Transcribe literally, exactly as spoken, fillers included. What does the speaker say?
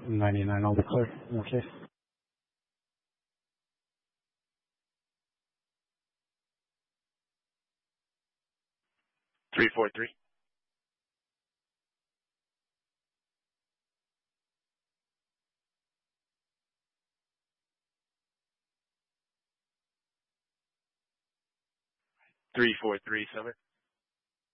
ninety-nine, all clear. Okay. three four three. three four three seven.